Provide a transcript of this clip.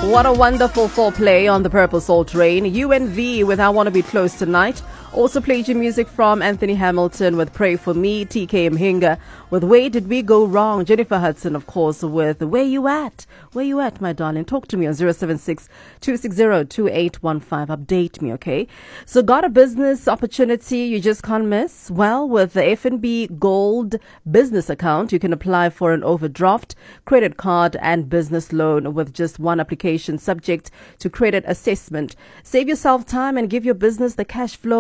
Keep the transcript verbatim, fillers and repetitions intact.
What a wonderful foreplay on the Purple Soul Train. U N V with I Want to Be Close Tonight. Also played your music from Anthony Hamilton with Pray For Me, T K Mhinga with Where Did We Go Wrong, Jennifer Hudson, of course, with Where You At? Where You At, my darling? Talk to me on zero seven six, two six zero, two eight one five. Update me, okay? So got a business opportunity you just can't miss? Well, with the F N B Gold business account, you can apply for an overdraft, credit card and business loan with just one application subject to credit assessment. Save yourself time and give your business the cash flow